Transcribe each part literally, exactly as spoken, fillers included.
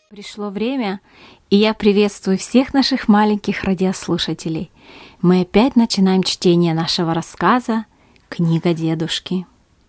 Пришло время, и я приветствую всех наших маленьких радиослушателей. Мы опять начинаем чтение нашего рассказа «Книга дедушки».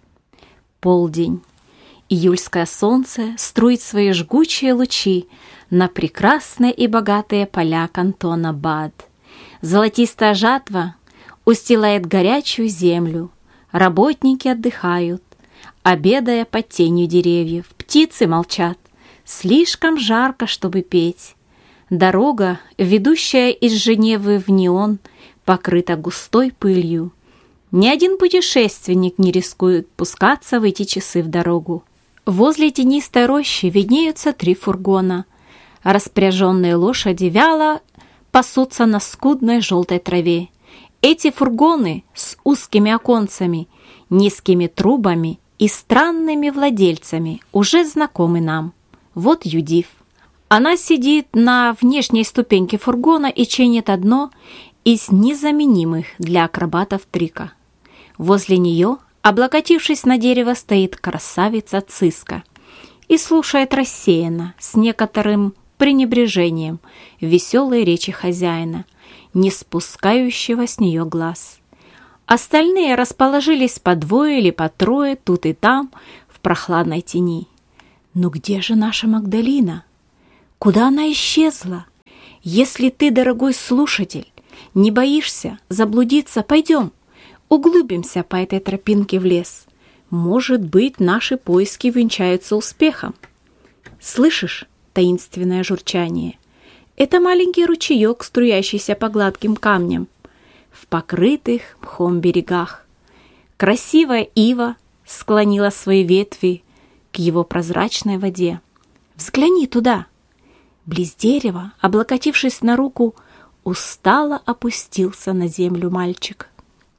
Полдень. Июльское солнце струит свои жгучие лучи на прекрасные и богатые поля кантона Бад. Золотистая жатва устилает горячую землю. Работники отдыхают, обедая под тенью деревьев. Птицы молчат. Слишком жарко, чтобы петь. Дорога, ведущая из Женевы в Ньон, покрыта густой пылью. Ни один путешественник не рискует пускаться в эти часы в дорогу. Возле тенистой рощи виднеются три фургона. Распряженные лошади вяло пасутся на скудной желтой траве. Эти фургоны с узкими оконцами, низкими трубами и странными владельцами уже знакомы нам. Вот Юдив. Она сидит на внешней ступеньке фургона и чинит одно из незаменимых для акробатов трика. Возле нее, облокотившись на дерево, стоит красавица Циска и слушает рассеянно, с некоторым пренебрежением, веселые речи хозяина, не спускающего с нее глаз. Остальные расположились по двое или по трое тут и там в прохладной тени. Но где же наша Магдалина? Куда она исчезла? Если ты, дорогой слушатель, не боишься заблудиться, пойдем, углубимся по этой тропинке в лес. Может быть, наши поиски венчаются успехом. Слышишь таинственное журчание? Это маленький ручеек, струящийся по гладким камням в покрытых мхом берегах. Красивая ива склонила свои ветви к его прозрачной воде. Взгляни туда. Близ дерева, облокотившись на руку, устало опустился на землю мальчик.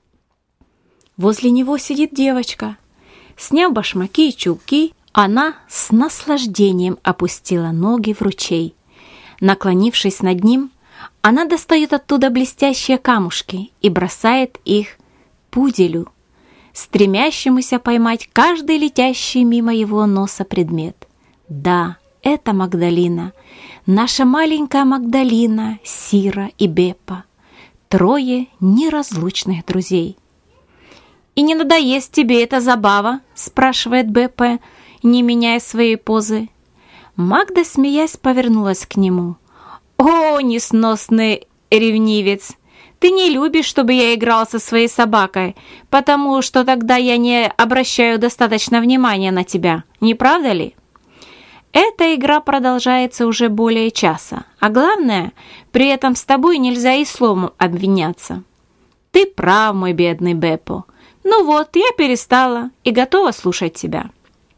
Возле него сидит девочка. Сняв башмаки и чулки, она с наслаждением опустила ноги в ручей. Наклонившись над ним, она достает оттуда блестящие камушки и бросает их пуделю, стремящемуся поймать каждый летящий мимо его носа предмет. Да, это Магдалина, наша маленькая Магдалина, Сира и Беппа, трое неразлучных друзей. «И не надоест тебе эта забава?» — спрашивает Беппа, не меняя своей позы. Магда, смеясь, повернулась к нему. «О, несносный ревнивец! Ты не любишь, чтобы я играл со своей собакой, потому что тогда я не обращаю достаточно внимания на тебя, не правда ли? Эта игра продолжается уже более часа, а главное, при этом с тобой нельзя и словом обвиняться. Ты прав, мой бедный Беппо. Ну вот, я перестала и готова слушать тебя».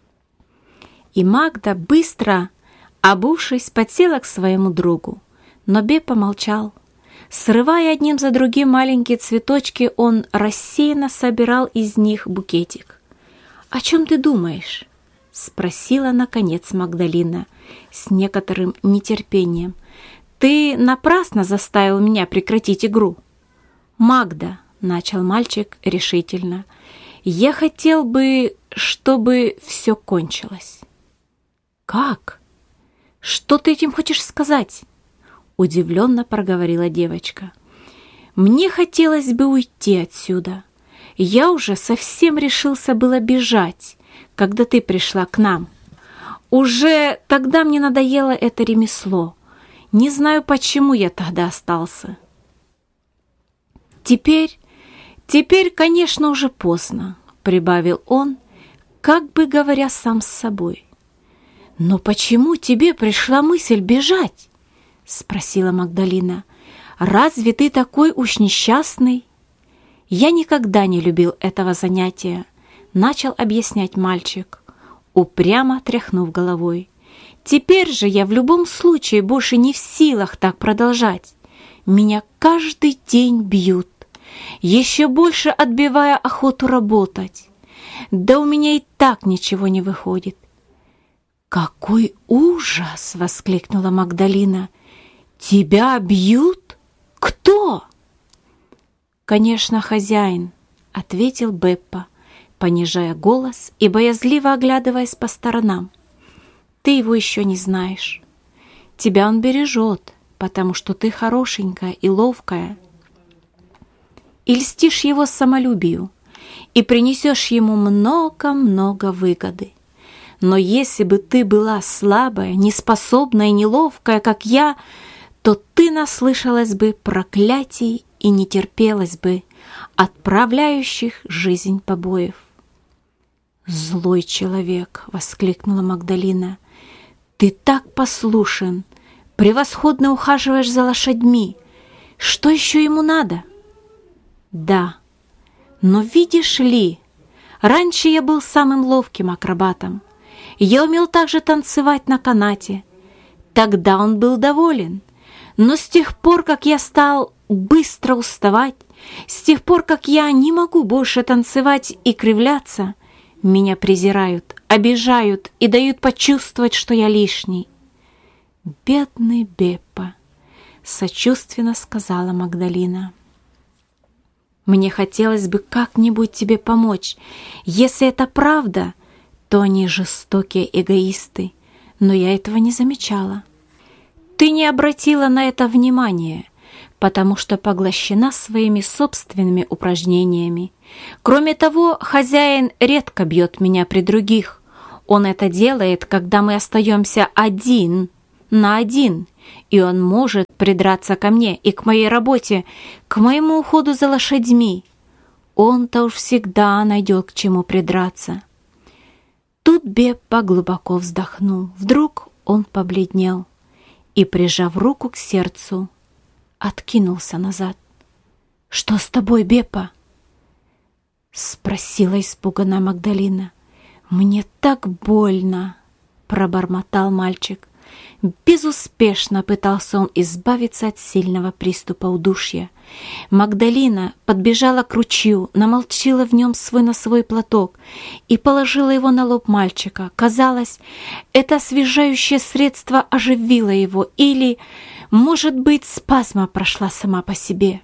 И Магда, быстро обувшись, подсела к своему другу, но Беппа молчал. Срывая одним за другим маленькие цветочки, он рассеянно собирал из них букетик. «О чем ты думаешь?» — спросила, наконец, Магдалина с некоторым нетерпением. «Ты напрасно заставил меня прекратить игру». «Магда», — начал мальчик решительно, — «я хотел бы, чтобы все кончилось». «Как? Что ты этим хочешь сказать?» — удивленно проговорила девочка. «Мне хотелось бы уйти отсюда. Я уже совсем решился было бежать, когда ты пришла к нам. Уже тогда мне надоело это ремесло. Не знаю, почему я тогда остался. Теперь, теперь, конечно, уже поздно», — прибавил он, как бы говоря сам с собой. «Но почему тебе пришла мысль бежать?» — спросила Магдалина. «Разве ты такой уж несчастный?» «Я никогда не любил этого занятия», — начал объяснять мальчик, упрямо тряхнув головой. «Теперь же я в любом случае больше не в силах так продолжать. Меня каждый день бьют, еще больше отбивая охоту работать. Да у меня и так ничего не выходит». «Какой ужас!» — воскликнула Магдалина. «Тебя бьют? Кто?» «Конечно, хозяин», — ответил Беппа, понижая голос и боязливо оглядываясь по сторонам. «Ты его еще не знаешь. тебя он бережет, потому что ты хорошенькая и ловкая. И льстишь его самолюбию, и принесешь ему много-много выгоды. Но если бы ты была слабая, неспособная и неловкая, как я, то ты наслышалась бы проклятий и не терпелась бы отправляющих жизнь побоев. «Злой человек!» — воскликнула Магдалина. «Ты так послушен, превосходно ухаживаешь за лошадьми. Что еще ему надо?» «Да, но видишь ли, раньше я был самым ловким акробатом. Я умел также танцевать на канате. Тогда он был доволен. Но с тех пор, как я стал быстро уставать, с тех пор, как я не могу больше танцевать и кривляться, меня презирают, обижают и дают почувствовать, что я лишний». «Бедный Беппа», — сочувственно сказала Магдалина. «Мне хотелось бы как-нибудь тебе помочь. Если это правда, то они жестокие эгоисты, но я этого не замечала. Ты не обратила на это внимания, потому что поглощена своими собственными упражнениями. Кроме того, хозяин редко бьет меня при других. Он это делает, когда мы остаемся один на один, и он может придраться ко мне и к моей работе, к моему уходу за лошадьми. Он-то уж всегда найдет к чему придраться». Тут Беппа глубоко вздохнул. Вдруг он побледнел и, прижав руку к сердцу, откинулся назад. «Что с тобой, Беппа?» — спросила испуганная Магдалина. «Мне так больно!» — пробормотал мальчик. Безуспешно пытался он избавиться от сильного приступа удушья. Магдалина подбежала к ручью, намолчила в нем свой носовой платок и положила его на лоб мальчика. Казалось, это освежающее средство оживило его, или, может быть, спазма прошла сама по себе.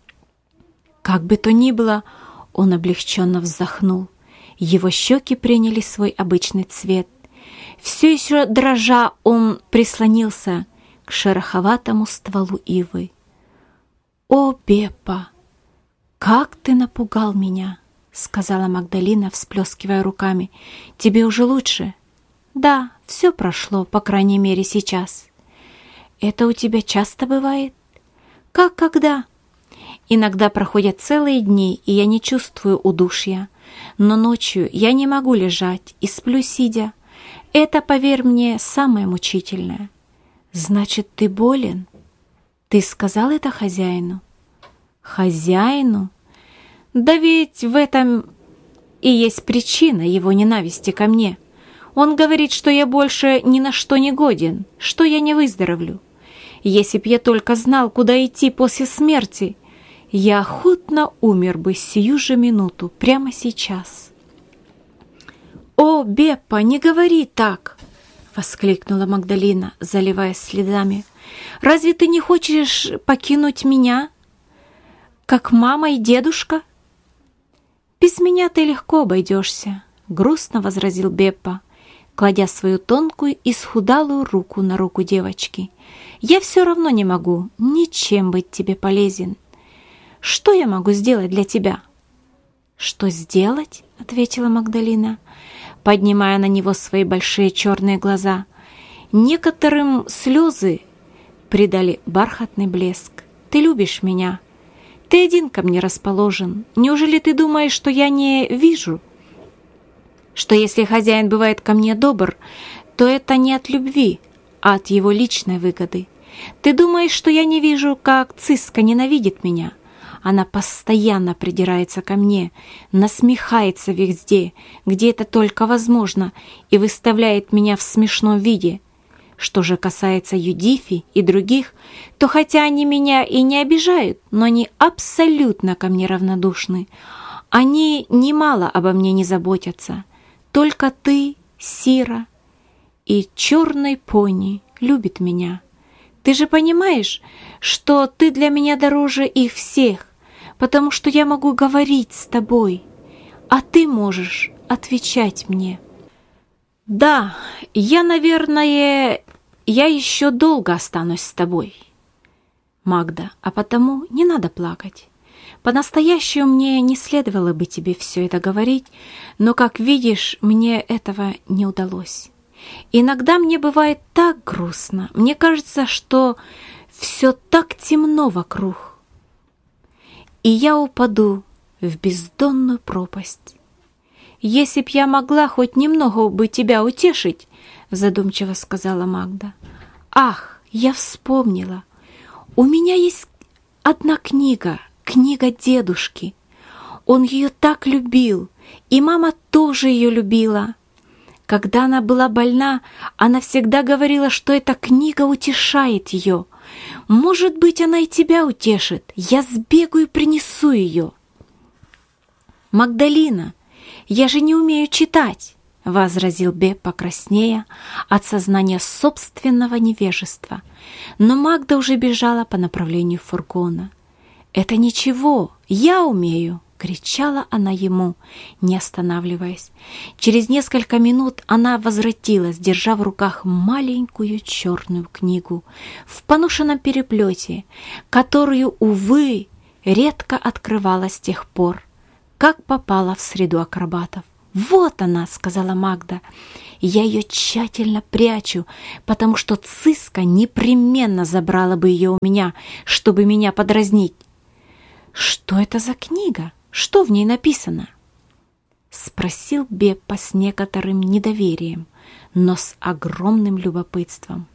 Как бы то ни было, он облегченно вздохнул. Его щеки приняли свой обычный цвет. Все еще дрожа, он прислонился к шероховатому стволу ивы. «О, Беппа, как ты напугал меня!» — сказала Магдалина, всплескивая руками. «Тебе уже лучше?» «Да, все прошло, по крайней мере, сейчас». «Это у тебя часто бывает?» «Как когда?» «Иногда проходят целые дни, и я не чувствую удушья. Но ночью я не могу лежать и сплю сидя. Это, поверь мне, самое мучительное». «Значит, ты болен? Ты сказал это хозяину?» «Хозяину? Да ведь в этом и есть причина его ненависти ко мне. Он говорит, что я больше ни на что не годен, что я не выздоровлю. Если б я только знал, куда идти после смерти, я охотно умер бы сию же минуту, прямо сейчас». «О, Беппа, не говори так!» — воскликнула Магдалина, заливаясь слезами. «Разве ты не хочешь покинуть меня, как мама и дедушка?» «Без меня ты легко обойдешься», — грустно возразил Беппа, кладя свою тонкую и исхудалую руку на руку девочки. «Я все равно не могу ничем быть тебе полезен. Что я могу сделать для тебя?» «Что сделать?» — ответила Магдалина, поднимая на него свои большие черные глаза. Некоторым слезы придали бархатный блеск. «Ты любишь меня. Ты один ко мне расположен. Неужели ты думаешь, что я не вижу? Что если хозяин бывает ко мне добр, то это не от любви, а от его личной выгоды? Ты думаешь, что я не вижу, как Циска ненавидит меня? Она постоянно придирается ко мне, насмехается везде, где это только возможно, и выставляет меня в смешном виде. Что же касается Юдифи и других, то хотя они меня и не обижают, но они абсолютно ко мне равнодушны. Они немало обо мне не заботятся. Только ты, Сира, и черный пони любит меня. Ты же понимаешь, что ты для меня дороже их всех, потому что я могу говорить с тобой, а ты можешь отвечать мне». «Да, я, наверное, я еще долго останусь с тобой. Магда, а потому не надо плакать. По-настоящему мне не следовало бы тебе все это говорить, но, как видишь, мне этого не удалось. Иногда мне бывает так грустно, мне кажется, что все так темно вокруг, и я упаду в бездонную пропасть. Если б я могла хоть немного бы тебя утешить, задумчиво сказала Магда. Ах, я вспомнила. У меня есть одна книга, книга дедушки. Он ее так любил, и мама тоже ее любила. Когда она была больна, она всегда говорила, что эта книга утешает ее. Может быть, она и тебя утешит. Я сбегаю и принесу ее. Магдалина, я же не умею читать, возразил Беппа, краснея от сознания собственного невежества. Но Магда уже бежала по направлению фургона. «Это ничего, я умею!» — кричала она ему, не останавливаясь. Через несколько минут она возвратилась, держа в руках маленькую черную книгу в поношенном переплете, которую, увы, редко открывала с тех пор, как попала в среду акробатов. «Вот она!» — сказала Магда. «Я ее тщательно прячу, потому что Циска непременно забрала бы ее у меня, чтобы меня подразнить». «Что это за книга? Что в ней написано?» — спросил Беппа с некоторым недоверием, но с огромным любопытством.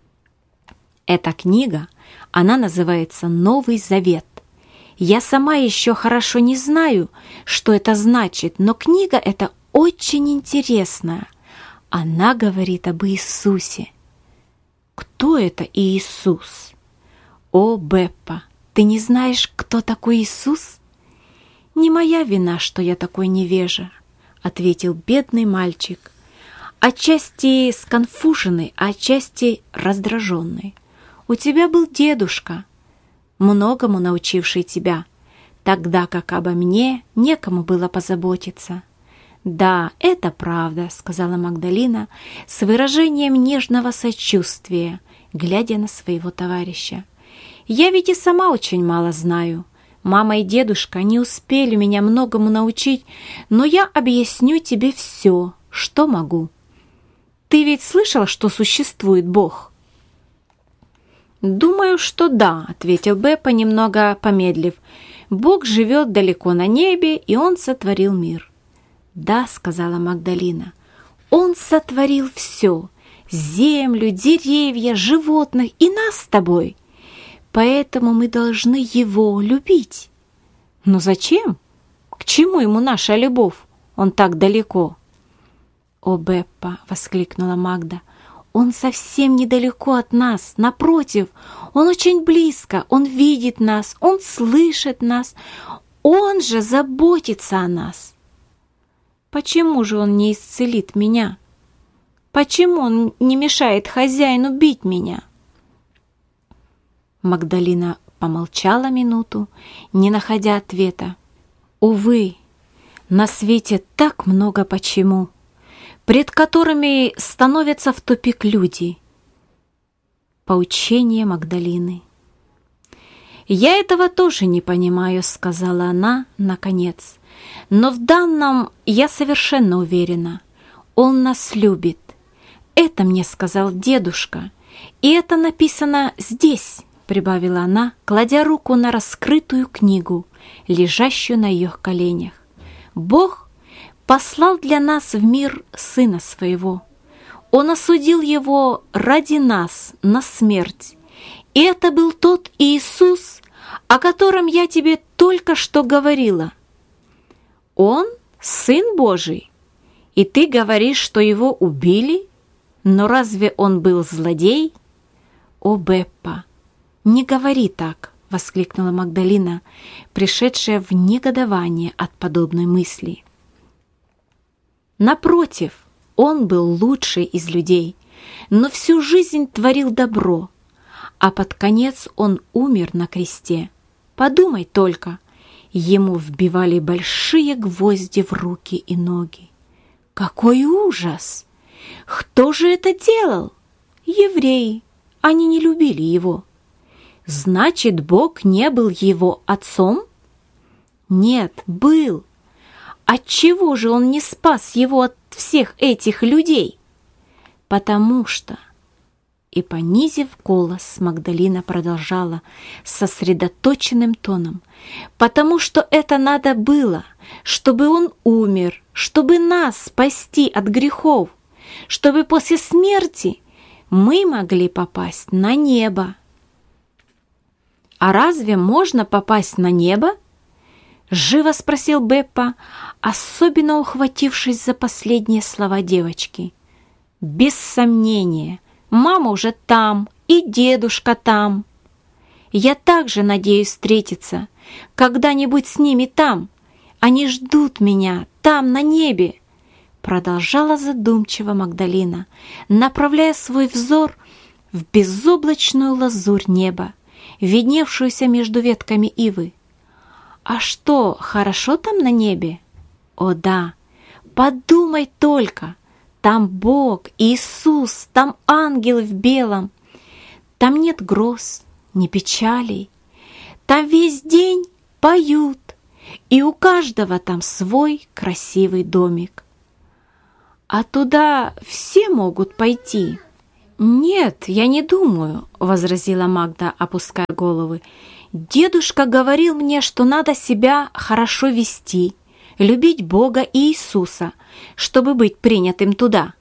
«Эта книга, она называется «Новый Завет». Я сама еще хорошо не знаю, что это значит, но книга эта очень интересная. Она говорит об Иисусе». «Кто это Иисус?» «О, Беппа, ты не знаешь, кто такой Иисус?» «Не моя вина, что я такой невежа», — ответил бедный мальчик, отчасти сконфуженный, а отчасти раздраженный. «У тебя был дедушка, многому научивший тебя, тогда как обо мне некому было позаботиться». «Да, это правда», — сказала Магдалина с выражением нежного сочувствия, глядя на своего товарища. «Я ведь и сама очень мало знаю. Мама и дедушка не успели меня многому научить, но я объясню тебе все, что могу. Ты ведь слышал, что существует Бог?» «Думаю, что да», — ответил Беппа, немного помедлив. «Бог живет далеко на небе, и Он сотворил мир». «Да», — сказала Магдалина, — «Он сотворил все — землю, деревья, животных и нас с тобой. Поэтому мы должны Его любить». «Но зачем? К чему Ему наша любовь? Он так далеко». «О, Беппа!» — воскликнула Магда. «Он совсем недалеко от нас, напротив, Он очень близко, Он видит нас, Он слышит нас, Он же заботится о нас». «Почему же Он не исцелит меня? Почему Он не мешает хозяину бить меня?» Магдалина помолчала минуту, не находя ответа. «Увы, на свете так много почему, пред которыми становятся в тупик люди». Поучение Магдалины. «Я этого тоже не понимаю», — сказала она, наконец. «Но в данном я совершенно уверена. Он нас любит. Это мне сказал дедушка, и это написано здесь», — прибавила она, кладя руку на раскрытую книгу, лежащую на ее коленях. «Бог послал для нас в мир Сына Своего. Он осудил Его ради нас на смерть. И это был тот Иисус, о котором я тебе только что говорила. Он Сын Божий, и ты говоришь, что Его убили? Но разве Он был злодей?» «О, Беппа, не говори так!» — воскликнула Магдалина, пришедшая в негодование от подобной мысли. «Напротив, Он был лучший из людей, но всю жизнь творил добро, а под конец Он умер на кресте. Подумай только, Ему вбивали большие гвозди в руки и ноги. Какой ужас! Кто же это делал? евреи, они не любили его. Значит, Бог не был его отцом? Нет, был. Отчего же он не спас его от всех этих людей? Потому что... И, понизив голос, Магдалина продолжала сосредоточенным тоном. «Потому что это надо было, чтобы он умер, чтобы нас спасти от грехов, чтобы после смерти мы могли попасть на небо». «А разве можно попасть на небо?» — живо спросил Беппа, особенно ухватившись за последние слова девочки. «Без сомнения. Мама уже там, и дедушка там. Я также надеюсь встретиться когда-нибудь с ними там. Они ждут меня там, на небе», — продолжала задумчиво Магдалина, направляя свой взор в безоблачную лазурь неба, видневшуюся между ветками ивы. «А что, хорошо там на небе?» «О да! Подумай только! Там Бог, Иисус, там ангелы в белом. Там нет гроз, ни печалей. Там весь день поют, и у каждого там свой красивый домик». «А туда все могут пойти?» «Нет, я не думаю», — возразила Магда, опуская головы. «Дедушка говорил мне, что надо себя хорошо вести, любить Бога и Иисуса, чтобы быть принятым туда».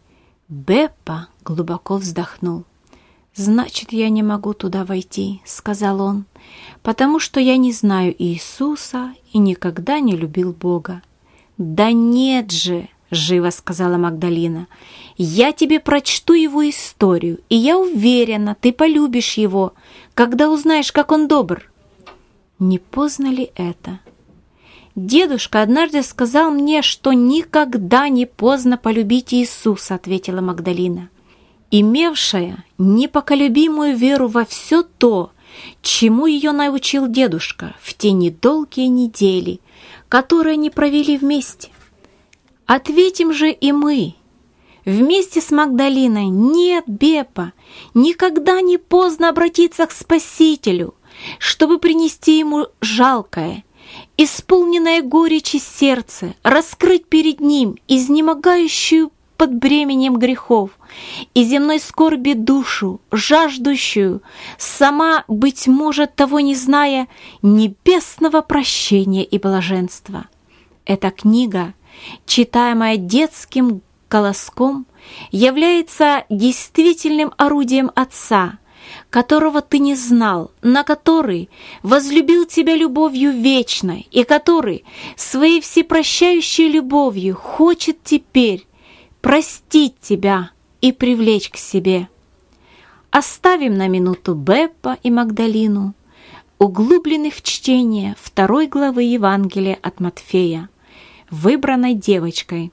Беппа глубоко вздохнул. «Значит, я не могу туда войти», — сказал он, «потому что я не знаю Иисуса и никогда не любил Бога». «Да нет же», — живо сказала Магдалина, «я тебе прочту его историю, и я уверена, ты полюбишь его, когда узнаешь, как он добр». Не поздно ли это? «Дедушка однажды сказал мне, что никогда не поздно полюбить Иисуса», — ответила Магдалина, имевшая непоколебимую веру во все то, чему ее научил дедушка в те недолгие недели, которые они провели вместе. Ответим же и мы вместе с Магдалиной: нет, Беппа, никогда не поздно обратиться к Спасителю, чтобы принести ему жалкое, исполненное горечи сердце, раскрыть перед ним изнемогающую под бременем грехов и земной скорби душу, жаждущую, сама, быть может, того не зная, небесного прощения и блаженства. Эта книга, читаемая детским голоском, является действительным орудием Отца, которого ты не знал, на который возлюбил тебя любовью вечной и который своей всепрощающей любовью хочет теперь простить тебя и привлечь к себе. Оставим на минуту Беппа и Магдалину, углубленных в чтение второй главы Евангелия от Матфея, выбранной девочкой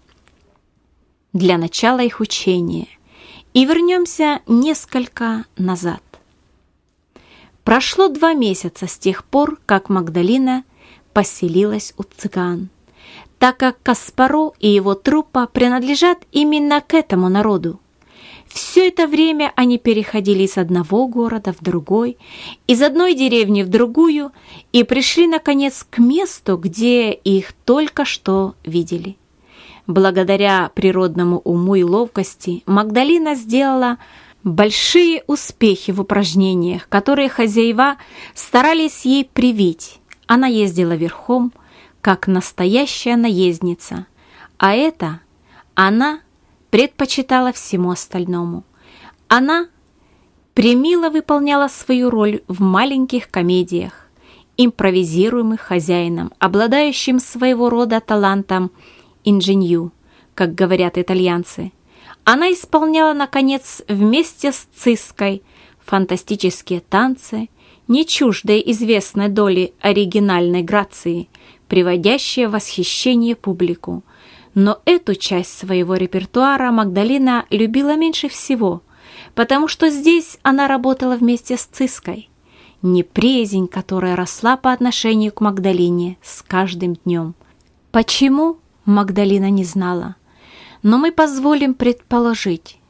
для начала их учения, и вернемся несколько назад. Прошло два месяца с тех пор, как Магдалина поселилась у цыган, так как Каспаро и его труппа принадлежат именно к этому народу. Все это время они переходили из одного города в другой, из одной деревни в другую, и пришли, наконец, к месту, где их только что видели. Благодаря природному уму и ловкости Магдалина сделала большие успехи в упражнениях, которые хозяева старались ей привить. Она ездила верхом, как настоящая наездница, а это она предпочитала всему остальному. Она премило выполняла свою роль в маленьких комедиях, импровизируемых хозяином, обладающим своего рода талантом инженью, как говорят итальянцы. Она исполняла, наконец, вместе с Циской фантастические танцы, не чуждые известной доли оригинальной грации, приводящие в восхищение публику. Но эту часть своего репертуара Магдалина любила меньше всего, потому что здесь она работала вместе с Циской, неприязнь, которая росла по отношению к Магдалине с каждым днем. Почему, Магдалина не знала, но мы позволим предположить,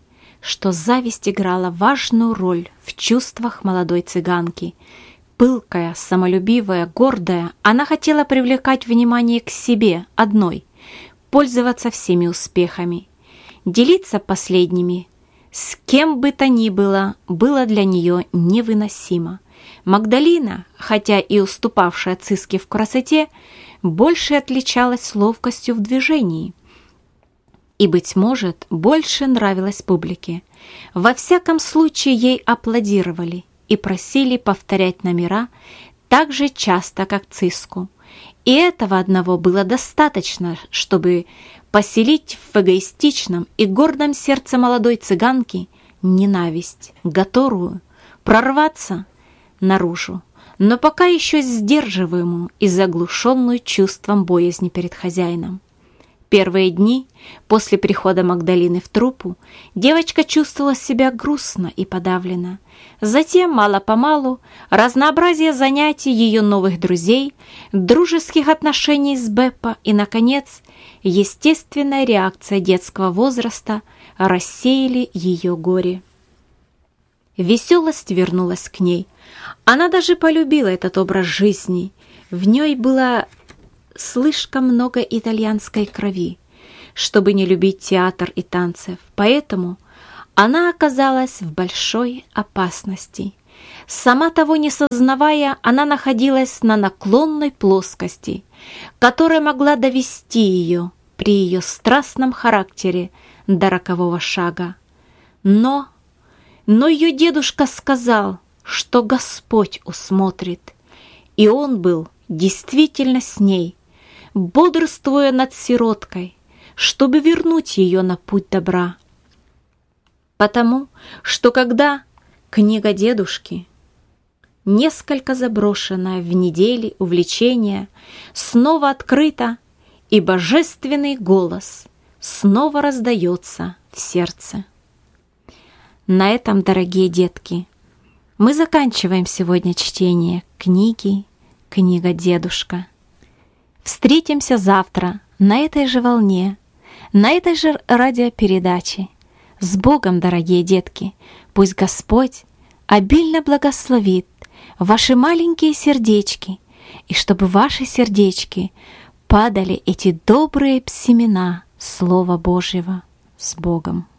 что зависть играла важную роль в чувствах молодой цыганки. Пылкая, самолюбивая, гордая, она хотела привлекать внимание к себе одной, пользоваться всеми успехами, делиться последними. С кем бы то ни было, было для нее невыносимо. Магдалина, хотя и уступавшая Циске в красоте, больше отличалась ловкостью в движении и, быть может, больше нравилась публике. Во всяком случае, ей аплодировали и просили повторять номера так же часто, как Циску. И этого одного было достаточно, чтобы поселить в эгоистичном и гордом сердце молодой цыганки ненависть, которую прорваться наружу, но пока еще сдерживаемую и заглушенную чувством боязни перед хозяином. Первые дни после прихода Магдалины в труппу девочка чувствовала себя грустно и подавленно. Затем, мало-помалу, разнообразие занятий ее новых друзей, дружеских отношений с Беппо и, наконец, естественная реакция детского возраста рассеяли ее горе. Веселость вернулась к ней. Она даже полюбила этот образ жизни. В ней было слишком много итальянской крови, чтобы не любить театр и танцев, поэтому она оказалась в большой опасности. Сама того не сознавая, она находилась на наклонной плоскости, которая могла довести ее при ее страстном характере до рокового шага. Но, но ее дедушка сказал, что Господь усмотрит, и он был действительно с ней, бодрствуя над сироткой, чтобы вернуть ее на путь добра. Потому что когда книга дедушки, несколько заброшенная в недели увлечения, снова открыта, и божественный голос снова раздается в сердце. На этом, дорогие детки, мы заканчиваем сегодня чтение книги «Книга дедушка». Встретимся завтра на этой же волне, на этой же радиопередаче. С Богом, дорогие детки! Пусть Господь обильно благословит ваши маленькие сердечки, и чтобы в ваши сердечки падали эти добрые семена Слова Божьего. С Богом!